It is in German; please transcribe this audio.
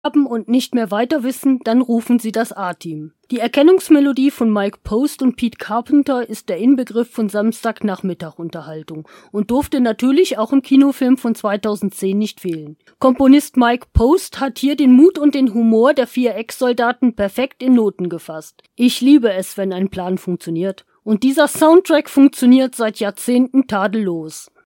haben und nicht mehr weiter wissen, dann rufen Sie das A-Team. Die Erkennungsmelodie von Mike Post und Pete Carpenter ist der Inbegriff von Samstagnachmittag-Unterhaltung und durfte natürlich auch im Kinofilm von 2010 nicht fehlen. Komponist Mike Post hat hier den Mut und den Humor der 4 Ex-Soldaten perfekt in Noten gefasst. Ich liebe es, wenn ein Plan funktioniert. Und dieser Soundtrack funktioniert seit Jahrzehnten tadellos.